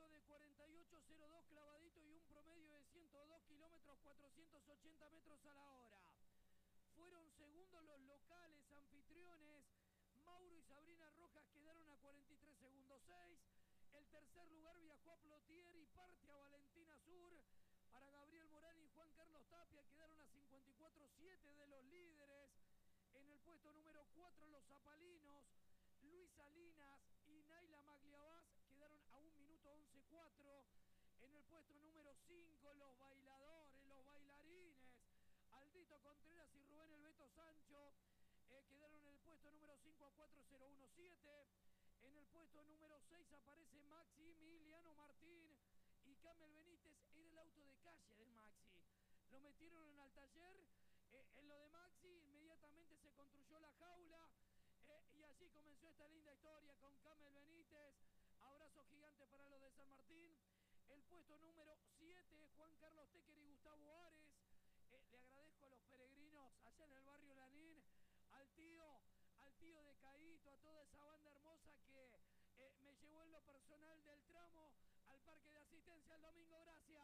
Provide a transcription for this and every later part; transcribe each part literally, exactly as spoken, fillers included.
tiempo de cuarenta y ocho cero dos clavadito y un promedio de ciento dos kilómetros cuatrocientos ochenta metros a la hora. Fueron segundos los locales anfitriones. Mauro y Sabrina Rojas quedaron a cuarenta y tres segundos seis. El tercer lugar viajó a Plotier y parte a Valentina Sur. Para Gabriel Morán y Juan Carlos Tapia quedaron a cincuenta y cuatro siete de los líderes. En el puesto número cuatro los zapalinos. Luis Salinas y Naila Magliabás quedaron a un minuto once cuatro. En el puesto número cinco los bailadores, los bailarines. Aldito Contreras y Rubén El Beto Sancho eh, quedaron en el puesto número cinco a cuatro cero uno siete. En el puesto número seis aparece Maximiliano Martín y Camel Benítez. Era el auto de calle de Maxi. Lo metieron al taller. Eh, en lo de Maxi inmediatamente se construyó la jaula. Eh, y allí comenzó esta linda historia con Camel Benítez. Abrazo gigante para los de San Martín. El puesto número siete, Juan Carlos Tequer y Gustavo Ares. Eh, le agradezco a los peregrinos allá en el barrio Lanín, al tío, al tío de Caíto, a toda esa banda hermosa que eh, me llevó en lo personal del tramo al parque de asistencia el domingo. Gracias.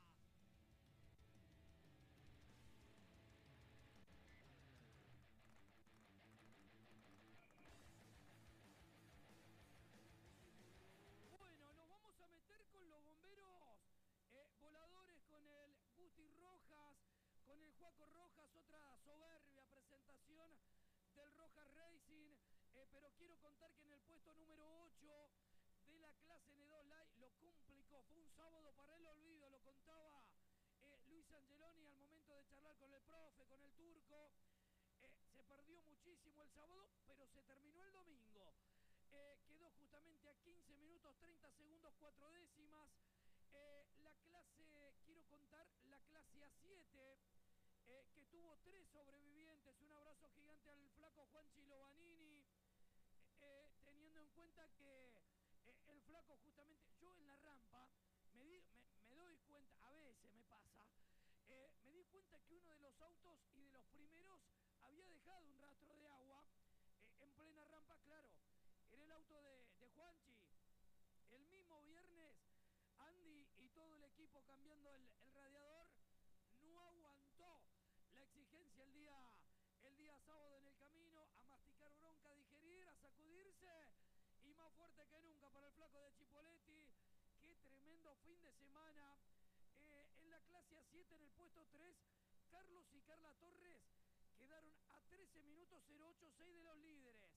Bueno, nos vamos a meter con los bomberos eh, voladores, con el Gusti Rojas, con el Juaco Rojas, otra soberbia presentación del Rojas Racing, eh, pero quiero contar que en el puesto número ocho de la clase N dos Light lo complicó, fue un sábado para el olvido, lo contaba eh, Luis Angeloni al momento de charlar con el profe, con el turco. Eh, se perdió muchísimo el sábado, pero se terminó el domingo. Eh, quedó justamente a quince minutos treinta segundos cuatro décimas. Eh, la clase, quiero contar, la clase A siete, eh, que tuvo tres sobrevivientes. Un abrazo gigante al flaco Juan Chilovanini, eh, teniendo en cuenta que eh, el flaco justamente, yo en la rampa, me, di, me, me doy cuenta, a veces me pasa, eh, me di cuenta que uno de los autos y de los primeros había dejado un rastro de agua eh, en plena rampa, claro. Era el auto de, de Juanchi. El mismo viernes, Andy y todo el equipo cambiando el, el radiador no aguantó la exigencia el día, el día sábado en el camino, a masticar bronca, a digerir, a sacudirse, y más fuerte que nunca para el flaco de Chipoletti. Qué tremendo fin de semana. Eh, en la clase A siete, en el puesto tres, Carlos y Carla Torres quedaron a trece minutos cero ocho seis de los líderes.